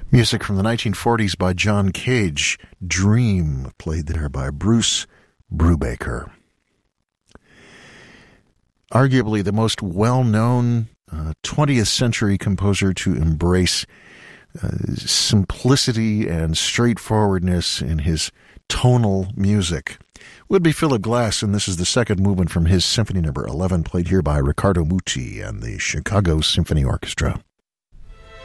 Music from the 1940s by John Cage. Dream, played there by Bruce Brubaker. Arguably the most well-known 20th century composer to embrace simplicity and straightforwardness in his tonal music would be Philip Glass, and this is the second movement from his Symphony No. 11, played here by Riccardo Muti and the Chicago Symphony Orchestra.